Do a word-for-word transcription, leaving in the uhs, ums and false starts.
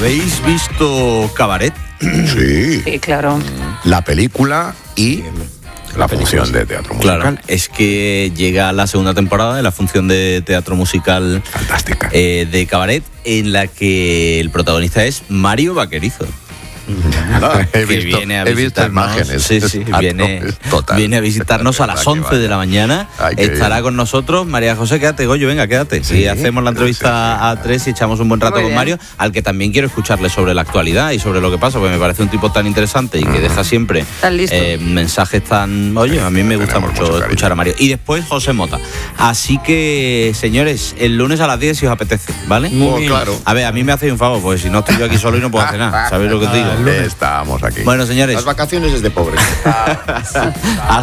¿habéis visto Cabaret? Sí. Sí, claro. La película y la función de teatro musical. Claro, es que llega la segunda temporada de la función de teatro musical Fantástica. eh, de Cabaret, en la que el protagonista es Mario he Vaquerizo. que visto, viene a he visto visitarnos. imágenes. Sí, sí, Ah, viene, no, es total. viene a visitarnos a las once de la mañana. Ay, qué Estará bien. con nosotros. María José, quédate, Goyo, venga, quédate. Sí, y hacemos la entrevista sí, sí. a tres y echamos un buen rato Muy con bien. Mario, al que también quiero escucharle sobre la actualidad y sobre lo que pasa, porque me parece un tipo tan interesante y que deja siempre Tan listo. eh, mensajes tan... Oye, a mí me gusta Tenemos mucho mucho cariño. escuchar a Mario. Y después José Mota. Así que, señores, el lunes a las diez si os apetece, ¿vale? Oh, claro. A ver, a mí me hacéis un favor, porque si no estoy yo aquí solo y no puedo hacer nada. ¿Sabéis lo que te digo? Estamos aquí. Bueno, señores. Las vacaciones es de pobres. Hasta